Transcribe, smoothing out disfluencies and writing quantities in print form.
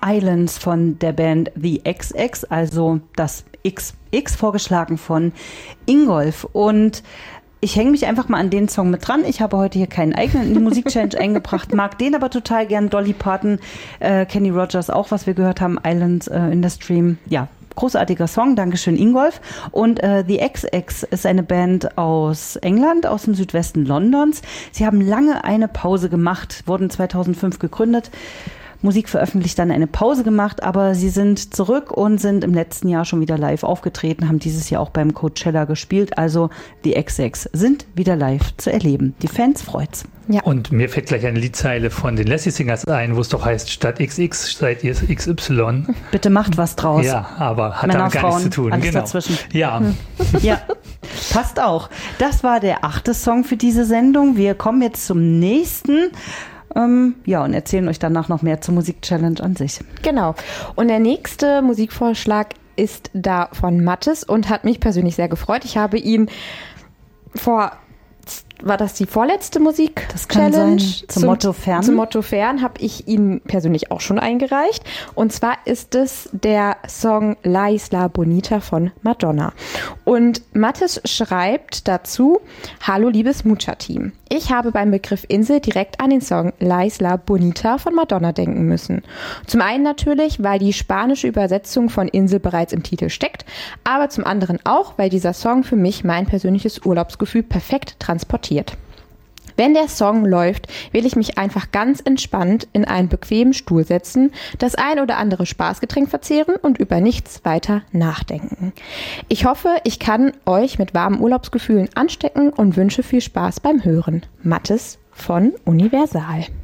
Islands von der Band The XX, also das XX vorgeschlagen von Ingolf. Und ich hänge mich einfach mal an den Song mit dran. Ich habe heute hier keinen eigenen in die Musik-Challenge eingebracht, mag den aber total gern. Dolly Parton, Kenny Rogers auch, was wir gehört haben, Islands in the Stream. Ja, großartiger Song, Dankeschön Ingolf. Und The XX ist eine Band aus England, aus dem Südwesten Londons. Sie haben lange eine Pause gemacht, wurden 2005 gegründet. Musik veröffentlicht, dann eine Pause gemacht, aber sie sind zurück und sind im letzten Jahr schon wieder live aufgetreten, haben dieses Jahr auch beim Coachella gespielt, also die XX sind wieder live zu erleben. Die Fans freut's. Ja. Und mir fällt gleich eine Liedzeile von den Lassie Singers ein, wo es doch heißt, statt XX seid ihr XY. Bitte macht was draus. Ja, aber hat Männer, damit gar Frauen, nichts zu tun. Alles genau. dazwischen. Ja. Ja, passt auch. Das war der 8. Song für diese Sendung. Wir kommen jetzt zum nächsten. Ja, und erzählen euch danach noch mehr zur Musik-Challenge an sich. Genau. Und der nächste Musikvorschlag ist da von Mathis und hat mich persönlich sehr gefreut. Ich habe ihn war das die vorletzte Musik-Challenge? Das kann sein. Zum Motto Fern. Zum Motto Fern habe ich ihn persönlich auch schon eingereicht. Und zwar ist es der Song La Isla Bonita von Madonna. Und Mathis schreibt dazu: Hallo liebes Mucha-Team. Ich habe beim Begriff Insel direkt an den Song La Isla Bonita von Madonna denken müssen. Zum einen natürlich, weil die spanische Übersetzung von Insel bereits im Titel steckt, aber zum anderen auch, weil dieser Song für mich mein persönliches Urlaubsgefühl perfekt transportiert. Wenn der Song läuft, will ich mich einfach ganz entspannt in einen bequemen Stuhl setzen, das ein oder andere Spaßgetränk verzehren und über nichts weiter nachdenken. Ich hoffe, ich kann euch mit warmen Urlaubsgefühlen anstecken und wünsche viel Spaß beim Hören. Mathis von Universal.